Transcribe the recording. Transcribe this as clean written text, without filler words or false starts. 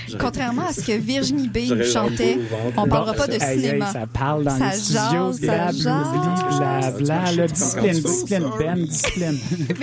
Contrairement à ce que Virginie B J'aurais chantait, le ventre. on parlera pas de Aïe, aïe, cinéma. ça parle dans Ça les studios. jase, ça jase. Blabla, discipline, Ben, discipline.